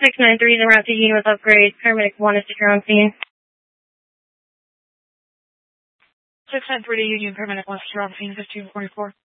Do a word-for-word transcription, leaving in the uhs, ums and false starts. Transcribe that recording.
six nine three is en route to Union with upgrade. Paramedic one is secure on scene. six nine three to Union, Paramedic one secure on scene, fifteen forty-four.